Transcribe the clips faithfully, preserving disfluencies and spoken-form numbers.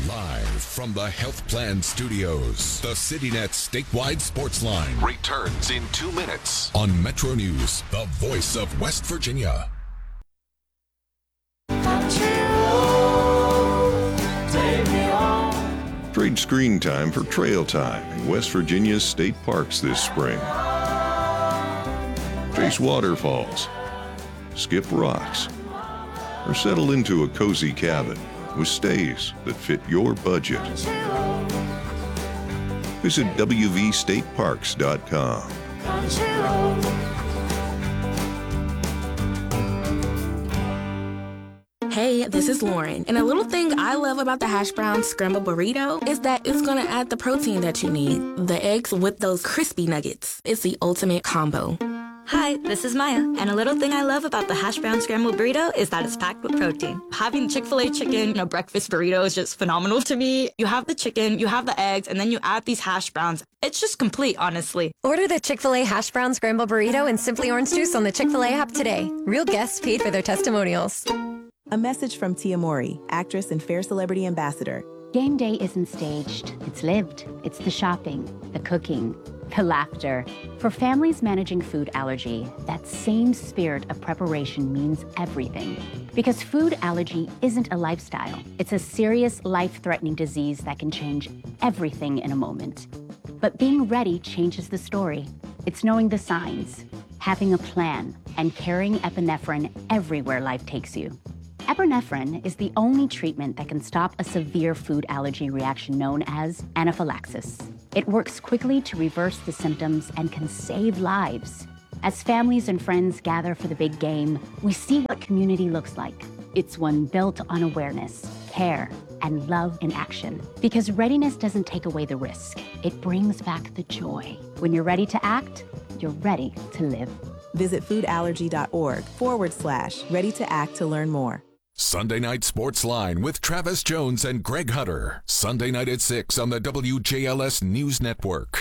Live from the Health Plan Studios, the CityNet statewide sports line returns in two minutes on Metro News, the voice of West Virginia. Trade screen time for trail time in West Virginia's state parks this spring. Chase waterfalls, skip rocks, or settle into a cozy cabin with stays that fit your budget. Visit W V state parks dot com. Hey, this is Lauren, and a little thing I love about the hash brown scrambled burrito is that it's gonna add the protein that you need. The eggs with those crispy nuggets. It's the ultimate combo. Hi, this is Maya, and a little thing I love about the hash brown scrambled burrito is that it's packed with protein. Having Chick-fil-A chicken in a breakfast burrito is just phenomenal to me. You have the chicken, you have the eggs, and then you add these hash browns. It's just complete, honestly. Order the Chick-fil-A hash brown scrambled burrito and Simply Orange Juice on the Chick-fil-A app today. Real guests paid for their testimonials. A message from Tia Mowry, actress and Fair Celebrity Ambassador. Game day isn't staged. It's lived. It's the shopping, the cooking, the laughter. For families managing food allergy, that same spirit of preparation means everything. Because food allergy isn't a lifestyle. It's a serious, life-threatening disease that can change everything in a moment. But being ready changes the story. It's knowing the signs, having a plan, and carrying epinephrine everywhere life takes you. Epinephrine is the only treatment that can stop a severe food allergy reaction known as anaphylaxis. It works quickly to reverse the symptoms and can save lives. As families and friends gather for the big game, we see what community looks like. It's one built on awareness, care, and love in action. Because readiness doesn't take away the risk. It brings back the joy. When you're ready to act, you're ready to live. Visit foodallergy.org forward slash ready to act to learn more. Sunday Night Sports Line with Travis Jones and Greg Hutter. Sunday night at six on the W J L S News Network.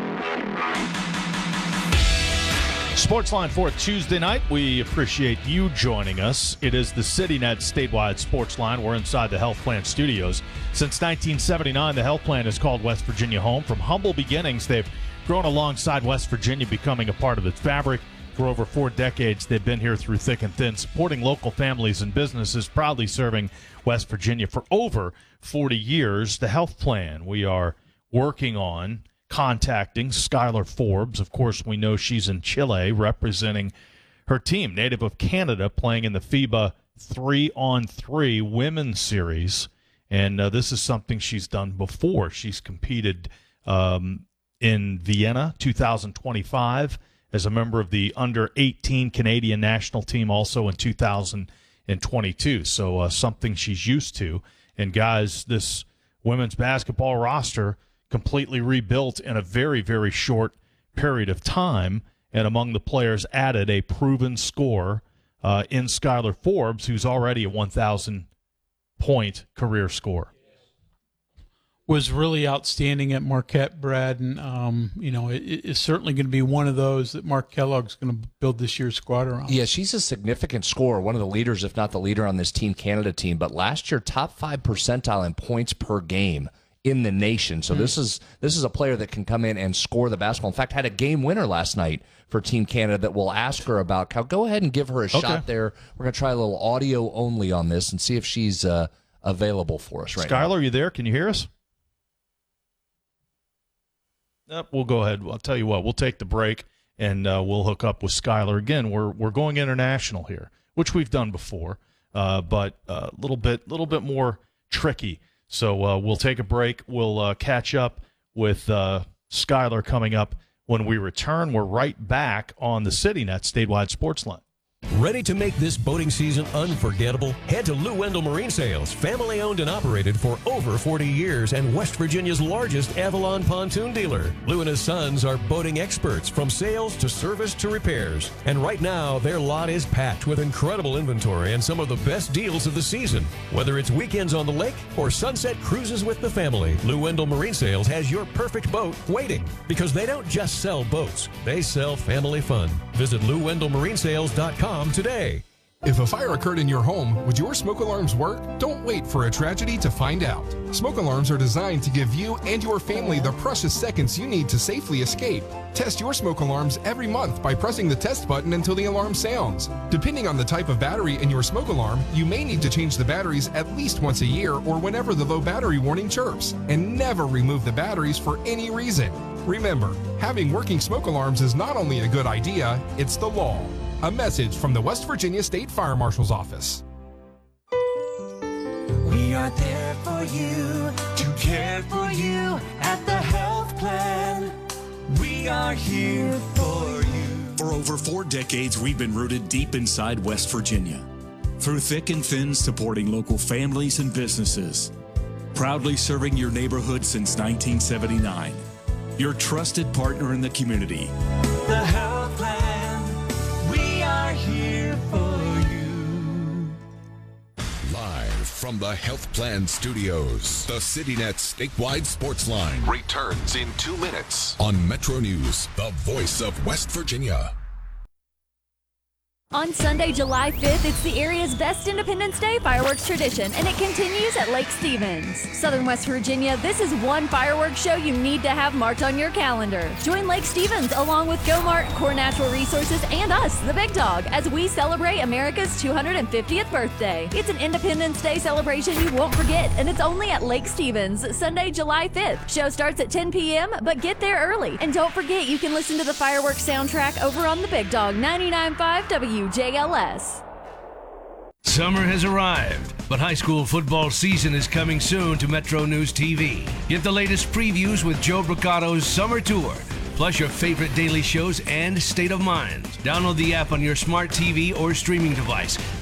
Sportsline for Tuesday night. We appreciate you joining us. It is the CityNet statewide sports line. We're inside the Health Plan Studios. Since nineteen seventy-nine, the Health Plan has called West Virginia home. From humble beginnings, they've grown alongside West Virginia, becoming a part of its fabric. For over four decades, they've been here through thick and thin, supporting local families and businesses, proudly serving West Virginia for over forty years. The Health Plan we are working on, contacting Skylar Forbes. Of course, we know she's in Chile representing her team, native of Canada, playing in the FIBA three on three Women's Series. And uh, this is something she's done before. She's competed um, in Vienna two thousand twenty-five. As a member of the under eighteen Canadian national team also in two thousand twenty-two. So uh, something she's used to. And, guys, this women's basketball roster completely rebuilt in a very, very short period of time. And among the players added a proven scorer uh, in Skylar Forbes, who's already a one thousand point career scorer. Was really outstanding at Marquette, Brad, and um, you know it, it's certainly going to be one of those that Mark Kellogg's going to build this year's squad around. Yeah, she's a significant scorer, one of the leaders, if not the leader, on this Team Canada team. But last year, top five percentile in points per game in the nation. So mm-hmm. this is this is a player that can come in and score the basketball. In fact, had a game winner last night for Team Canada that we'll ask her about. Go ahead and give her a okay. shot there. We're going to try a little audio only on this and see if she's uh, available for us right Skylar, now. Skylar, are you there? Can you hear us? Yep, we'll go ahead. I'll tell you what, we'll take the break, and uh, we'll hook up with Skylar. Again, we're we're going international here, which we've done before, uh, but a little bit little bit more tricky. So uh, we'll take a break. We'll uh, catch up with uh, Skylar coming up when we return. We're right back on the CityNet statewide sports line. Ready to make this boating season unforgettable? Head to Lou Wendell Marine Sales, family owned and operated for over forty years and West Virginia's largest Avalon pontoon dealer. Lou and his sons are boating experts from sales to service to repairs. And right now, their lot is packed with incredible inventory and some of the best deals of the season. Whether it's weekends on the lake or sunset cruises with the family, Lou Wendell Marine Sales has your perfect boat waiting. Because they don't just sell boats, they sell family fun. Visit Lou Wendell Marine Sales dot com today. If a fire occurred in your home, would your smoke alarms work? Don't wait for a tragedy to find out. Smoke alarms are designed to give you and your family the precious seconds you need to safely escape. Test your smoke alarms every month by pressing the test button until the alarm sounds. Depending on the type of battery in your smoke alarm, you may need to change the batteries at least once a year or whenever the low battery warning chirps. And never remove the batteries for any reason. Remember, having working smoke alarms is not only a good idea, it's the law. A message from the West Virginia State Fire Marshal's Office. We are there for you, to care for you at the health plan. We are here for you. For over four decades, we've been rooted deep inside West Virginia. Through thick and thin, supporting local families and businesses. Proudly serving your neighborhood since nineteen seventy-nine. Your trusted partner in the community. The health plan, we are here for you. Live from the Health Plan Studios, the CityNet Statewide Sports Line returns in two minutes on Metro News, the voice of West Virginia. On Sunday, July fifth, it's the area's best Independence Day fireworks tradition, and it continues at Lake Stevens. Southern West Virginia, this is one fireworks show you need to have marked on your calendar. Join Lake Stevens along with GoMart, Core Natural Resources, and us, the Big Dog, as we celebrate America's two hundred fiftieth birthday. It's an Independence Day celebration you won't forget, and it's only at Lake Stevens, Sunday, July fifth. Show starts at ten p.m., but get there early. And don't forget, you can listen to the fireworks soundtrack over on the Big Dog ninety-nine point five W J L S. Summer has arrived, but high school football season is coming soon to Metro News T V. Get the latest previews with Joe Bricato's Summer Tour, plus your favorite daily shows and State of Mind. Download the app on your smart T V or streaming device.